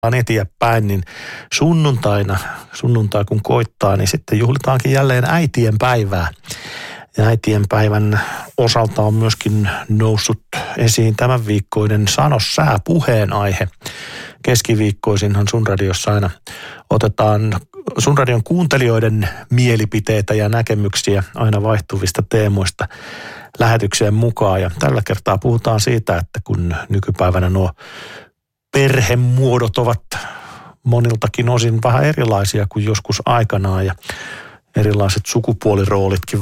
eteenpäin, niin sunnuntai kun koittaa, niin sitten juhlitaankin jälleen äitien päivää. Ja äitien päivän osalta on myöskin noussut esiin tämän viikkoinen Sano sää -puheenaihe. Keskiviikkoisinhan Sun Radiossa aina otetaan Sun Radion kuuntelijoiden mielipiteitä ja näkemyksiä aina vaihtuvista teemoista lähetykseen mukaan. Ja tällä kertaa puhutaan siitä, että kun nykypäivänä nuo perhemuodot ovat moniltakin osin vähän erilaisia kuin joskus aikanaan ja erilaiset sukupuoliroolitkin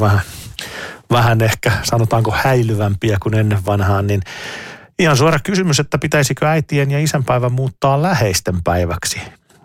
vähän ehkä sanotaanko häilyvämpiä kuin ennen vanhaan, niin ihan suora kysymys, että pitäisikö äitien ja isänpäivä muuttaa läheisten päiväksi?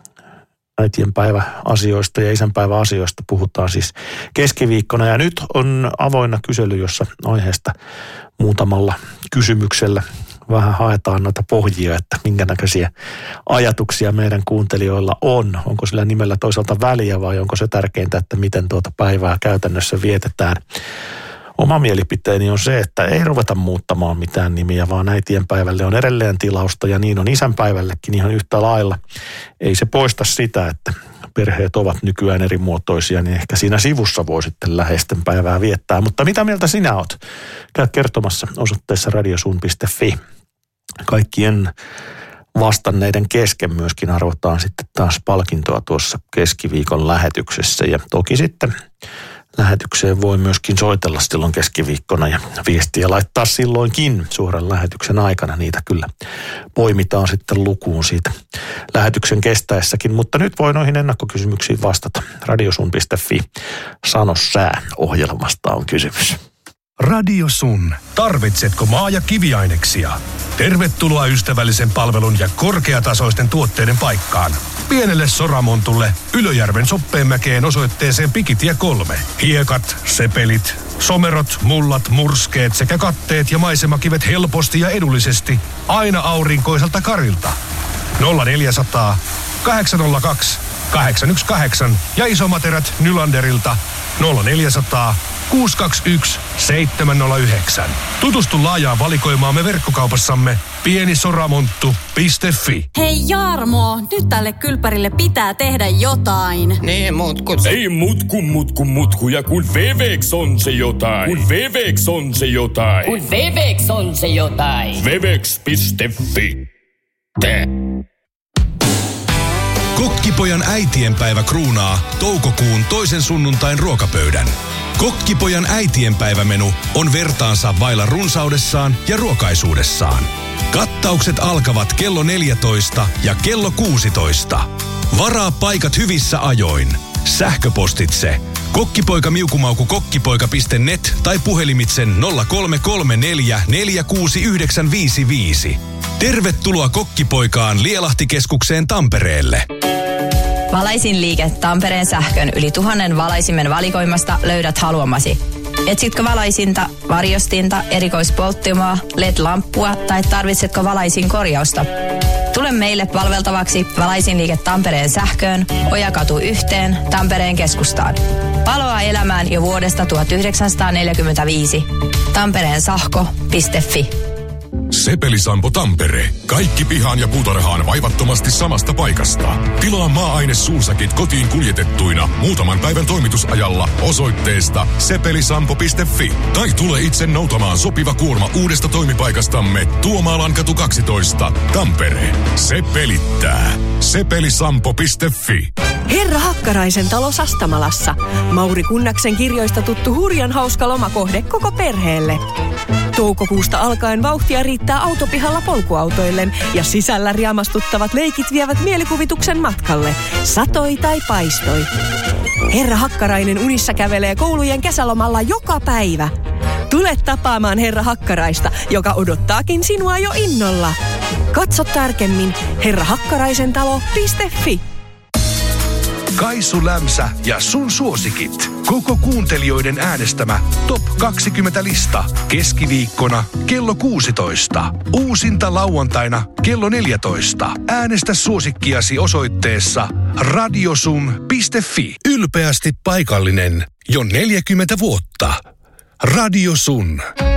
Äitien päiväasioista ja isänpäiväasioista puhutaan siis keskiviikkona ja nyt on avoinna kysely, jossa aiheesta muutamalla kysymyksellä vähän haetaan noita pohjia, että minkä näköisiä ajatuksia meidän kuuntelijoilla on. Onko sillä nimellä toisaalta väliä vai onko se tärkeintä, että miten tuota päivää käytännössä vietetään. Oma mielipiteeni on se, että ei ruveta muuttamaan mitään nimiä, vaan äitien päivälle on edelleen tilausta ja niin on isänpäivällekin ihan yhtä lailla. Ei se poista sitä, että perheet ovat nykyään eri muotoisia, niin ehkä siinä sivussa voi sitten läheisten päivää viettää. Mutta mitä mieltä sinä oot? Käy kertomassa osoitteessa radiosun.fi. Kaikkien vastanneiden kesken myöskin arvotaan sitten taas palkintoa tuossa keskiviikon lähetyksessä. Ja toki sitten lähetykseen voi myöskin soitella silloin keskiviikkona ja viestiä laittaa silloinkin suoran lähetyksen aikana. Niitä kyllä poimitaan sitten lukuun siitä lähetyksen kestäessäkin. Mutta nyt voi noihin ennakkokysymyksiin vastata. Radiosun.fi. Sano sää -ohjelmasta on kysymys. Radio Sun. Tarvitsetko maa- ja kiviaineksia? Tervetuloa ystävällisen palvelun ja korkeatasoisten tuotteiden paikkaan. Pienelle Soramontulle Ylöjärven Soppeenmäkeen osoitteeseen Pikitie 3. Hiekat, sepelit, somerot, mullat, murskeet sekä katteet ja maisemakivet helposti ja edullisesti aina aurinkoiselta Karilta. 0400 802 818 ja isomaterät Nylanderilta 0400 621 709. Tutustu laajaan valikoimaamme verkkokaupassamme pienisoramonttu.fi. Hei Jarmo, nyt tälle kylpärille pitää tehdä jotain. Niin, Ei mutku ja kun Vevex on se jotain. Kun Vevex on se jotain. Kun Vevex on se jotain. Vevex.fi. Kokkipojan äitienpäivä kruunaa toukokuun toisen sunnuntain ruokapöydän. Kokkipojan äitienpäivämenu on vertaansa vailla runsaudessaan ja ruokaisuudessaan. Kattaukset alkavat kello 14 ja kello 16. Varaa paikat hyvissä ajoin. Sähköpostitse kokkipoikamiukumauku.kokkipoika.net tai puhelimitsen 0334 469955. Tervetuloa Kokkipoikaan Lielahtikeskukseen Tampereelle. Valaisin liike Tampereen sähkön yli 1000 valaisimen valikoimasta löydät haluamasi. Etsitkö valaisinta, varjostinta, erikoispolttimoa, LED-lamppua tai tarvitsetko valaisin korjausta? Tule meille palveltavaksi Valaisin liike Tampereen sähköön, Ojakatu 1, Tampereen keskustaan. Valoa elämään jo vuodesta 1945. tampereensahko.fi. Sepelisampo Tampere. Kaikki pihaan ja puutarhaan vaivattomasti samasta paikasta. Tilaa maa-aine suusakit kotiin kuljetettuina muutaman päivän toimitusajalla osoitteesta sepelisampo.fi. Tai tule itse noutamaan sopiva kuorma uudesta toimipaikastamme Tuomaallankatu 12, Tampere. Se pelittää. Sepelisampo.fi. Herra Hakkaraisen talo Sastamalassa. Mauri Kunnaksen kirjoista tuttu hurjan hauska lomakohde koko perheelle. Toukokuusta alkaen vauhtia riittää autopihalla polkuautoillen ja sisällä riamastuttavat leikit vievät mielikuvituksen matkalle. Satoi tai paistoi. Herra Hakkarainen unissa kävelee koulujen kesälomalla joka päivä. Tule tapaamaan Herra Hakkaraista, joka odottaakin sinua jo innolla. Katso tarkemmin herrahakkaraisentalo.fi. Kaisu Lämsä ja sun suosikit. Koko kuuntelijoiden äänestämä Top 20-lista. Keskiviikkona kello 16. Uusinta lauantaina kello 14. Äänestä suosikkiasi osoitteessa radiosun.fi. Ylpeästi paikallinen jo 40 vuotta. Radio Sun.